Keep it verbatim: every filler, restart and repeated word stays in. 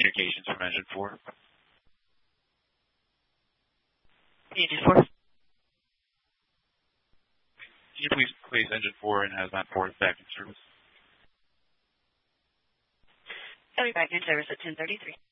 communications from engine four. Engine four. Can you please place engine four and hazmat four back in service? I'll be back in service at ten thirty-three.